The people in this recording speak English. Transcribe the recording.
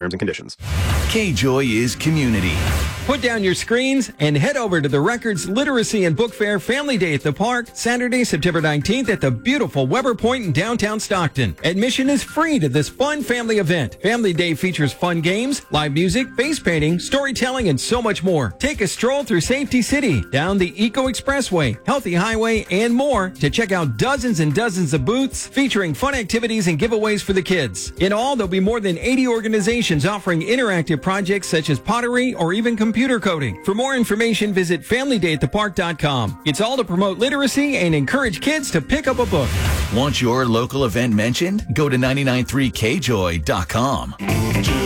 Terms and conditions. K-Joy is community. Put down your screens and head over to the Records Literacy and Book Fair Family Day at the Park, Saturday, September 19th at the beautiful Weber Point in downtown Stockton. Admission is free to this fun family event. Family Day features fun games, live music, face painting, storytelling, and so much more. Take a stroll through Safety City, down the Eco Expressway, Healthy Highway, and more to check out dozens and dozens of booths featuring fun activities and giveaways for the kids. In all, there'll be more than 80 organizations offering interactive projects such as pottery or even computer coding. For more information, visit FamilyDayAtThePark.com. It's all to promote literacy and encourage kids to pick up a book. Want your local event mentioned? Go to 993kjoy.com.